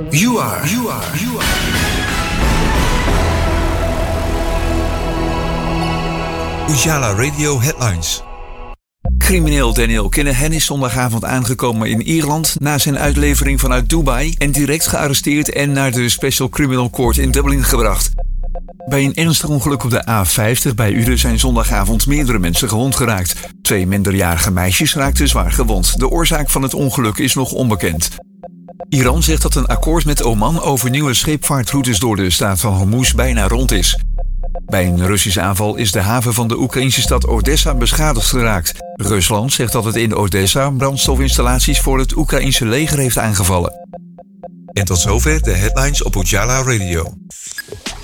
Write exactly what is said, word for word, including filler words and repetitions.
You are, you are, you are. Ujala Radio Headlines. Crimineel Daniel Kinahan is zondagavond aangekomen in Ierland na zijn uitlevering vanuit Dubai en direct gearresteerd en naar de Special Criminal Court in Dublin gebracht. Bij een ernstig ongeluk op de A vijftig bij Uden zijn zondagavond meerdere mensen gewond geraakt. Twee minderjarige meisjes raakten zwaar gewond. De oorzaak van het ongeluk is nog onbekend. Iran zegt dat een akkoord met Oman over nieuwe scheepvaartroutes door de staat van Hormuz bijna rond is. Bij een Russische aanval is de haven van de Oekraïnse stad Odessa beschadigd geraakt. Rusland zegt dat het in Odessa brandstofinstallaties voor het Oekraïnse leger heeft aangevallen. En tot zover de headlines op Ujala Radio.